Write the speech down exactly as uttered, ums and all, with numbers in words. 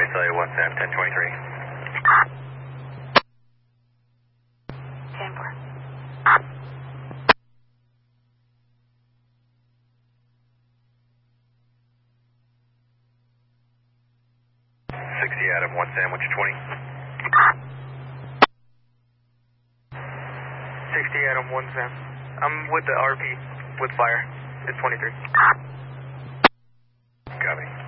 Charlie, Charlie, one Sam, ten twenty-three. ten four. sixty Adam, one sandwich, twenty. sixty Adam, one Sam. I'm with the R P, with fire. It's twenty-three. Copy.